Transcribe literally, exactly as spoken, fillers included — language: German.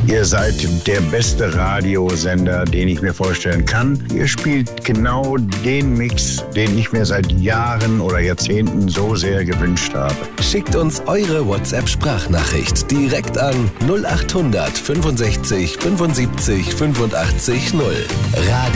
Ihr seid der beste Radiosender, den ich mir vorstellen kann. Ihr spielt genau den Mix, den ich mir seit Jahren oder Jahrzehnten so sehr gewünscht habe. Schickt uns eure WhatsApp-Sprachnachricht direkt an null acht hundert fünfundsechzig fünfundsiebzig fünfundachtzig null. Radio